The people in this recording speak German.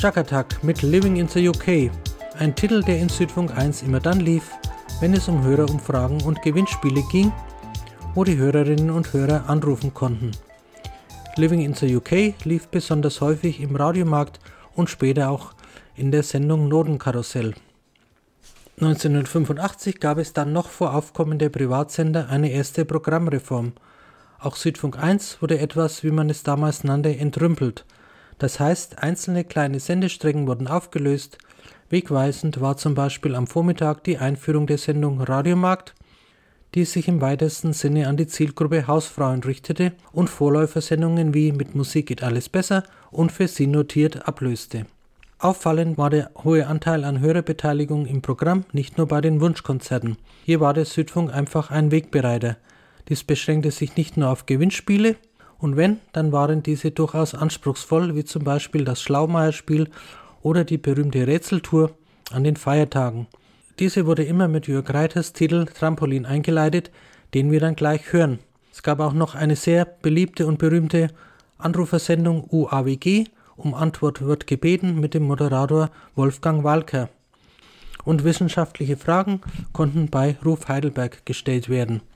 Jackattack mit Living in the UK, ein Titel, der in Südfunk 1 immer dann lief, wenn es um Hörerumfragen und Gewinnspiele ging, wo die Hörerinnen und Hörer anrufen konnten. Living in the UK lief besonders häufig im Radiomarkt und später auch in der Sendung Notenkarussell. 1985 gab es dann noch vor Aufkommen der Privatsender eine erste Programmreform. Auch Südfunk 1 wurde etwas, wie man es damals nannte, entrümpelt. Das heißt, einzelne kleine Sendestrecken wurden aufgelöst. Wegweisend war zum Beispiel am Vormittag die Einführung der Sendung Radiomarkt, die sich im weitesten Sinne an die Zielgruppe Hausfrauen richtete und Vorläufersendungen wie Mit Musik geht alles besser und Für Sie notiert ablöste. Auffallend war der hohe Anteil an Hörerbeteiligung im Programm, nicht nur bei den Wunschkonzerten. Hier war der Südfunk einfach ein Wegbereiter. Dies beschränkte sich nicht nur auf Gewinnspiele, und wenn, dann waren diese durchaus anspruchsvoll, wie zum Beispiel das Schlaumeier-Spiel oder die berühmte Rätseltour an den Feiertagen. Diese wurde immer mit Jörg Reiters Titel Trampolin eingeleitet, den wir dann gleich hören. Es gab auch noch eine sehr beliebte und berühmte Anrufersendung UAWG, um Antwort wird gebeten, mit dem Moderator Wolfgang Walker. Und wissenschaftliche Fragen konnten bei Ruf Heidelberg gestellt werden.